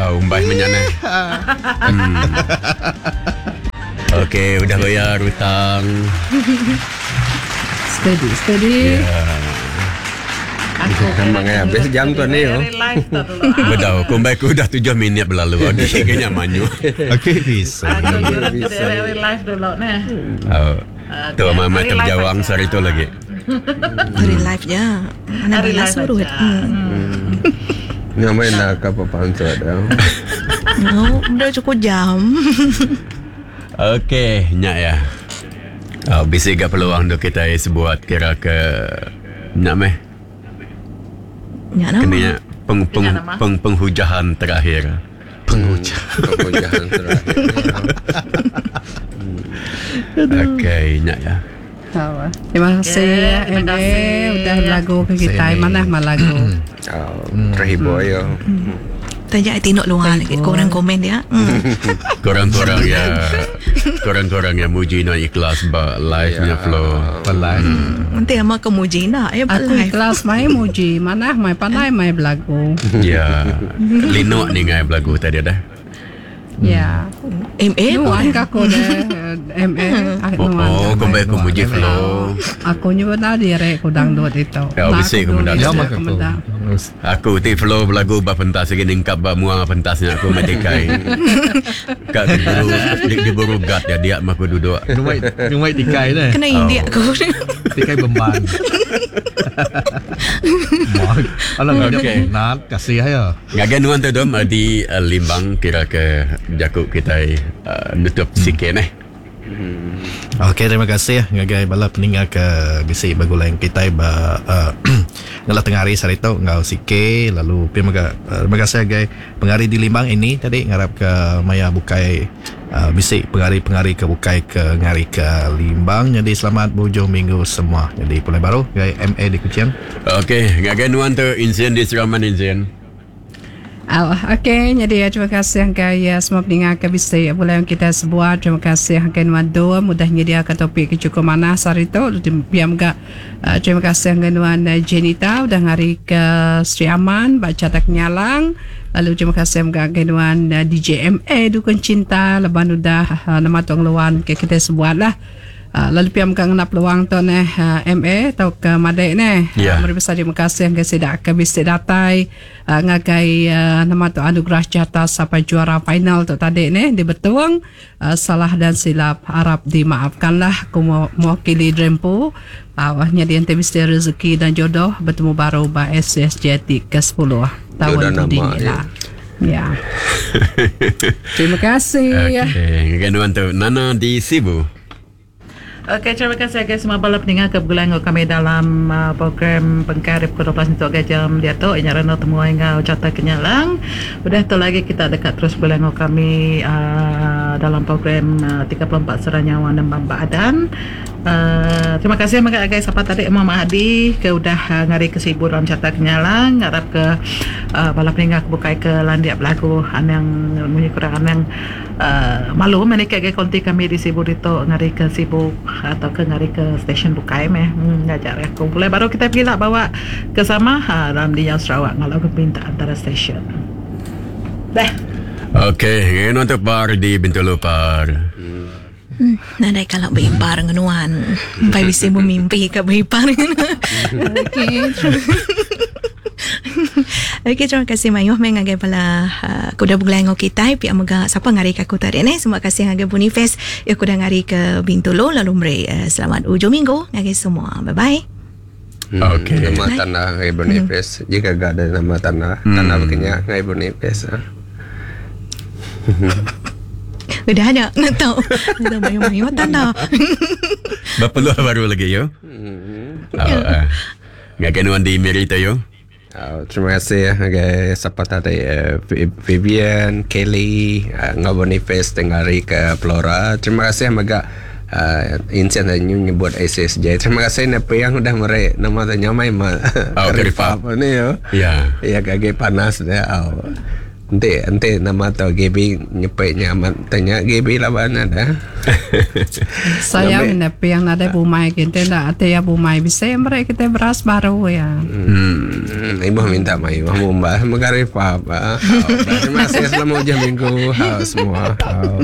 umbah menyana. Okey, udah bayar hutang. Steady. Aku memang habis jam tu ni. Betul, kumbai ku dah 7 minit berlalu. Okey, kayaknya manyu. Okey, bisa. Aku jurut ke dari live dulu nah. Tu mama terjawang sari tu lagi. Hari live je. Mana Hari bila live suruh. aja. Ngapain nak apa pansat dah. No, dah cukup jam. Okey, nyak ya. Bisa gak peluang tu kita sebuat kira ke nyak meh. Ya nama. Kena penghujahan terakhir. Penghujahan terakhir. Okey, nyak ya. Terima kasih MA udah lagu ke kita. Mana lagu? Terhibur ya. Tajak tengok luar lagi korang komen dia. Korang-korang ya muji nak ikhlas ba live punya flow. Live. Nanti ama kemuji nak ya Aku live. kelas mai muji. Mana mai pandai mai belagu. Ya. Lino ni ngai belagu tadi dah. Ya. MA Nuan kako deh MA. Oh, kembali ke muji flow. Aku nyebut dire ku dangdut itu. Ya, bisik ku mendak. Ya, maka tu. Aku ti flow belagu ba pentas lagi ningkap ba muang pentasnya aku matikai. Kak diburu gat ya dia mah aku duduk. Numai tikai dah. Kena India aku. Tikai Bemban. Alang okay. Nak kasih ya. Ngagen nuan tu dom di Limbang kira ke jakuk kita nutup sikit Okey, terima kasih ngagai bala peninggal ke bisi bagulang kita ba ngalah tengah hari sari tu ngau sike lalu terima kasih ngagai pengari di Limbang ini tadi ngarap ke maya bukai bisi pengari ke bukai ke ngari ke Limbang. Jadi selamat berhujung minggu semua. Jadi pulai baru ngagai MA di Kuching. Okey, ngagen nuan tu insiden di Seraman insiden. Okey, jadi terima kasih angkai semua pendengar ke bisa boleh kita sebuah terima kasih angkai nuan dua mudahnya dia ke topik ke cukup mana hari tu biar juga terima kasih angkai nuan Jenita udah ngari ke Sri Aman baca tak nyalang. Lalu terima kasih angkai nuan DJ MA dukun cinta leban udah nama tuang luan ke kita sebuah lah. Lalu piam kang nak peluang tu MA atau ke Madai Mari besar terima kasih yang sedak ke bisa datai ngagai nama tu anugerah jatah sampai juara final tu tadi di betuang salah dan silap harap dimaafkanlah. Aku mewakili Drempu awalnya di NTBC rezeki dan jodoh bertemu baru ba SSJT ke-10 tahun tu dingilah. Ya. Terima kasih. Okey, ngagen tu Nana di Sibu. Okey, terima kasih guys semua bala pendengar kebetulan kami dalam program pengkarip ke-12 untuk jam dia tu inya rano temu ngau cata kenyalang. Udah tu lagi kita dekat terus bulan kami dalam program 34 Seranyawan dan Bamba Adan. Terima kasih guys apa tadi Muhammad Hadi ke udah ngari ke Sibu dalam cata kenyalang ngarap ke bala pendengar bukai ke landia belagu yang punya kurangan yang malu menikah ke konti kami di Sibu itu ngari ke Sibu atau ke ngari ke stesen bukai ngajar aku boleh baru kita pergi lah bawa ke sama dalam di yang Sarawak kalau ke pinta antara stesen dah. Okey, ngayon tu par di Bintulu par. Nadai kalau beripar ngenuan pai bisa memimpi ke beripar. Okey. Okey, terima kasih Mayuh mengagai pala kuda bulan kita pihak mega siapa ngari ke aku tadi terima kasih ngagai Boniface ya kuda ngari ke Bintulu lalu meri selamat ujung minggu ngagai semua bye bye. Okey. Nama tanah ngai Boniface jika gak ada nama tanah begini ngai Boniface. Udah ada nak tahu Mayuh tanah. Berapa luar baru lagi yo? Ngagen nuan di Merita yo. Terima kasih guys siapa tadi Vivian, Kelly, Boniface tengari ke Flora. Terima kasih maga insan yang buat SSJ. Terima kasih napa yang udah merek nama tanya mai ma. Rifat ni yo. Ya. Ya kage panas dia. Ante nama tau Gaby nyepeknya amat tanya Gaby lah mana dah. Saya menepi yang ada bumai kita nak ada ya bumai bisa mereka kita beras baru ya. Imah minta mai, imah mumbah magari apa. Terima kasih selamat ujian minggu semua.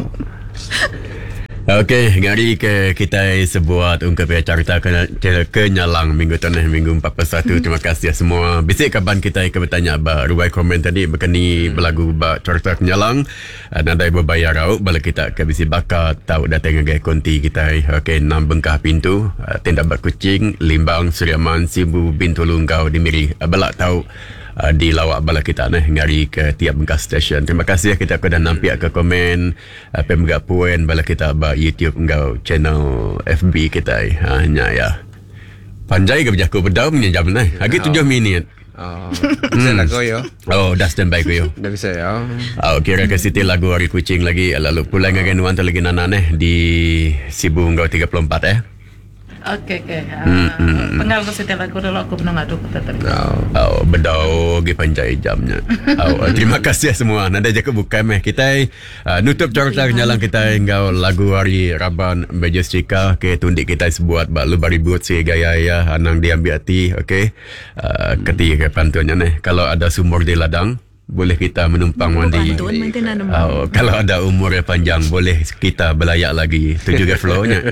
Okey, ngari ke kita sebuat ungkap carta kenyalang minggu tanah minggu 41. Terima kasih semua. Bisik kaban kita ke bertanya ba ruai komen tadi berkeni belagu ba carta kenyalang. Nadai berbayar rau bala kita ke bisi bakat tahu datang ke konti kita. Okey, 6 bengkah pintu, tenda bak kucing, Limbang, Suriaman, Sibu, Bintulu Ngau Dimiri. Bala tahu di lawak bala kita ngari ke tiap bengkah stesen. Terima kasih kita dah nampak ke komen pemgak puan bala kita ba YouTube engkau channel FB kita hanya ya. Panjai ke berjaku bedau punya jam ni. Lagi 7 minit. Bisa lagu yo. Oh, dah standby ko yo. Dah bisa ya. Kira ke Siti lagu Hari Kucing lagi lalu pulang ngagan tu lagi nana di Sibu engkau 34 Okey. Pengal ko setiap lagu dulu aku pernah ngadu kata tadi. Bedau gi panjai jamnya. Terima kasih semua. Nada je ke bukan kita nutup carta kenyalang kita engkau lagu Hari Raban Majestika ke tundik kita sebuat balu baribut si gaya ya anang diambil hati okey. Ketika pantuannya kalau ada sumur di ladang boleh kita menumpang mandi. Kalau ada umur yang panjang boleh kita belayak lagi. Itu juga flow-nya.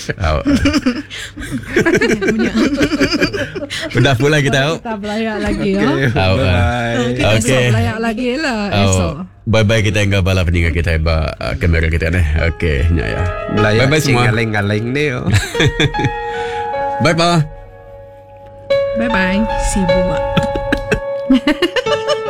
Udah pula kita. Kita belayak lagi ya. Bye. Esok belayak lagi lah. Esok. Bye kita enggak balap peninggal kita kamera kita ni. Okey, ya. Bye semua. Galeng-galeng ni yo. Bye. Bye. Sibuk.